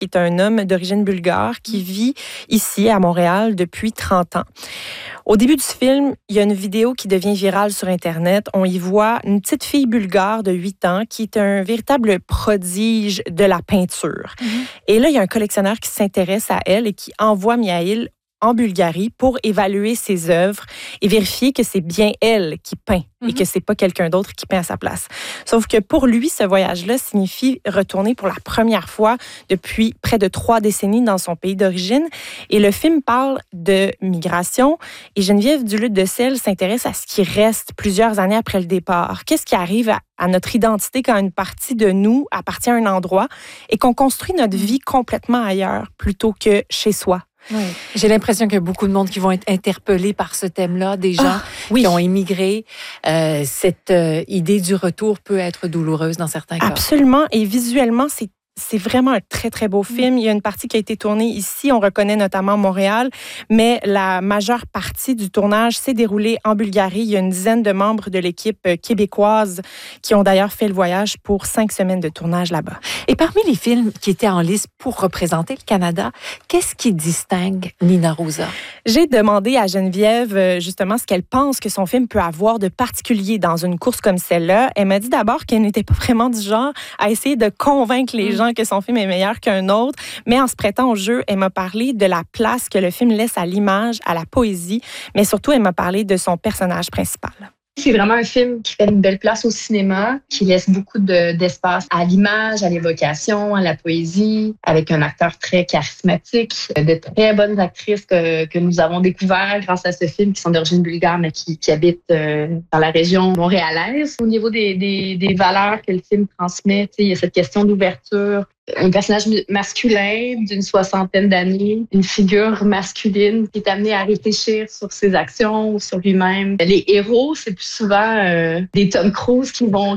qui est un homme d'origine bulgare qui vit ici à Montréal depuis 30 ans. Au début du film, il y a une vidéo qui devient virale sur Internet. On y voit une petite fille bulgare de 8 ans qui est un véritable prodige de la peinture. Et là, il y a un collectionneur qui s'intéresse à elle et qui envoie Mihail en Bulgarie pour évaluer ses œuvres et vérifier que c'est bien elle qui peint et que c'est pas quelqu'un d'autre qui peint à sa place. Sauf que pour lui, ce voyage-là signifie retourner pour la première fois depuis près de 3 décennies dans son pays d'origine. Et le film parle de migration et Geneviève Duluth-Decelles s'intéresse à ce qui reste plusieurs années après le départ. Qu'est-ce qui arrive à notre identité quand une partie de nous appartient à un endroit et qu'on construit notre vie complètement ailleurs plutôt que chez soi? Oui. J'ai l'impression qu'il y a beaucoup de monde qui vont être interpellés par ce thème-là, des gens qui ont émigré. Cette idée du retour peut être douloureuse dans certains cas. Absolument. Et visuellement, c'est vraiment un très, très beau film. Il y a une partie qui a été tournée ici. On reconnaît notamment Montréal, mais la majeure partie du tournage s'est déroulée en Bulgarie. Il y a une dizaine de membres de l'équipe québécoise qui ont d'ailleurs fait le voyage pour 5 semaines de tournage là-bas. Et parmi les films qui étaient en liste pour représenter le Canada, qu'est-ce qui distingue Nina Rosa? J'ai demandé à Geneviève justement ce qu'elle pense que son film peut avoir de particulier dans une course comme celle-là. Elle m'a dit d'abord qu'elle n'était pas vraiment du genre à essayer de convaincre les gens que son film est meilleur qu'un autre, mais en se prêtant au jeu, elle m'a parlé de la place que le film laisse à l'image, à la poésie, mais surtout, elle m'a parlé de son personnage principal. C'est vraiment un film qui fait une belle place au cinéma, qui laisse beaucoup d'espace à l'image, à l'évocation, à la poésie, avec un acteur très charismatique, de très bonnes actrices que nous avons découvert grâce à ce film, qui sont d'origine bulgare, mais qui habitent dans la région montréalaise. Au niveau des valeurs que le film transmet, il y a cette question d'ouverture, un personnage masculin d'une 60aine d'années, une figure masculine qui est amenée à réfléchir sur ses actions ou sur lui-même. Les héros, c'est plus souvent des Tom Cruise qui ont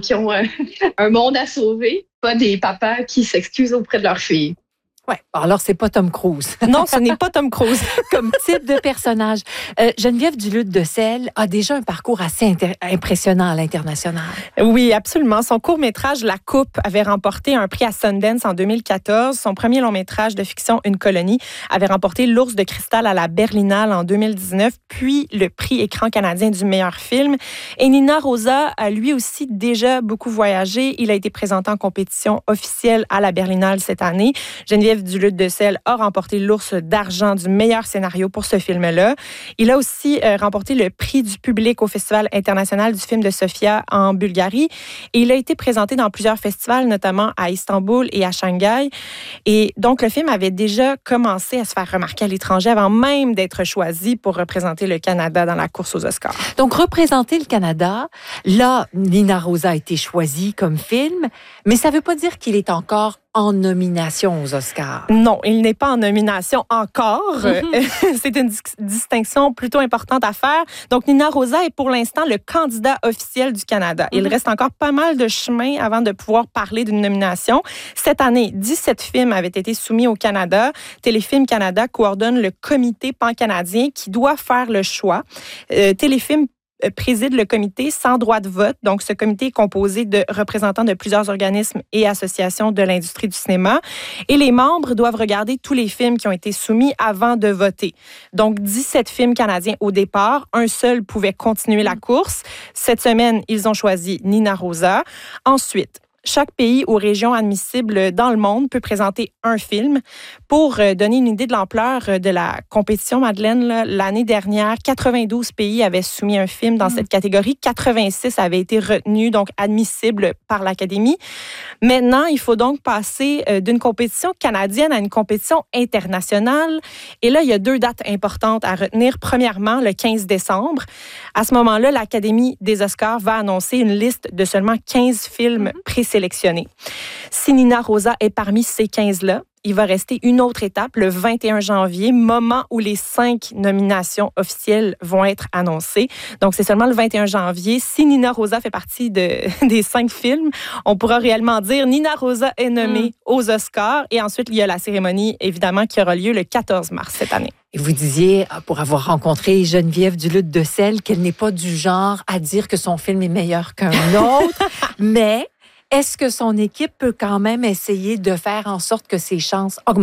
un monde à sauver, pas des papas qui s'excusent auprès de leur fille. Ouais, alors c'est pas Tom Cruise. Non, ce n'est pas Tom Cruise. Comme type de personnage. Geneviève Duluth-Decelles a déjà un parcours assez impressionnant à l'international. Oui, absolument. Son court-métrage La Coupe avait remporté un prix à Sundance en 2014. Son premier long-métrage de fiction Une colonie avait remporté l'Ours de cristal à la Berlinale en 2019, puis le prix Écran canadien du meilleur film. Et Nina Rosa a lui aussi déjà beaucoup voyagé. Il a été présenté en compétition officielle à la Berlinale cette année. Geneviève Duluth-Decelles a remporté l'Ours d'argent du meilleur scénario pour ce film-là. Il a aussi remporté le prix du public au Festival international du film de Sofia en Bulgarie. Et il a été présenté dans plusieurs festivals, notamment à Istanbul et à Shanghai. Et donc, le film avait déjà commencé à se faire remarquer à l'étranger avant même d'être choisi pour représenter le Canada dans la course aux Oscars. Donc, représenter le Canada, là, Nina Rosa a été choisie comme film, mais ça ne veut pas dire qu'il est encore en nomination aux Oscars. Non, il n'est pas en nomination encore. C'est une distinction plutôt importante à faire. Donc, Nina Rosa est pour l'instant le candidat officiel du Canada. Il reste encore pas mal de chemin avant de pouvoir parler d'une nomination. Cette année, 17 films avaient été soumis au Canada. Téléfilm Canada coordonne le comité pan-canadien qui doit faire le choix. Téléfilm préside le comité sans droit de vote. Donc, ce comité est composé de représentants de plusieurs organismes et associations de l'industrie du cinéma. Et les membres doivent regarder tous les films qui ont été soumis avant de voter. Donc, 17 films canadiens au départ. Un seul pouvait continuer la course. Cette semaine, ils ont choisi Nina Rosa. Ensuite, chaque pays ou région admissible dans le monde peut présenter un film. Pour donner une idée de l'ampleur de la compétition, Madeleine, l'année dernière, 92 pays avaient soumis un film dans cette catégorie. 86 avaient été retenus, donc admissibles par l'Académie. Maintenant, il faut donc passer d'une compétition canadienne à une compétition internationale. Et là, il y a 2 dates importantes à retenir. Premièrement, le 15 décembre. À ce moment-là, l'Académie des Oscars va annoncer une liste de seulement 15 films présélectionnés. Si Nina Rosa est parmi ces 15-là, il va rester une autre étape, le 21 janvier, moment où les 5 nominations officielles vont être annoncées. Donc, c'est seulement le 21 janvier. Si Nina Rosa fait partie des 5 films, on pourra réellement dire Nina Rosa est nommée aux Oscars. Et ensuite, il y a la cérémonie, évidemment, qui aura lieu le 14 mars cette année. Et vous disiez, pour avoir rencontré Geneviève Duluth-Decelles, qu'elle n'est pas du genre à dire que son film est meilleur qu'un autre, mais est-ce que son équipe peut quand même essayer de faire en sorte que ses chances augmentent?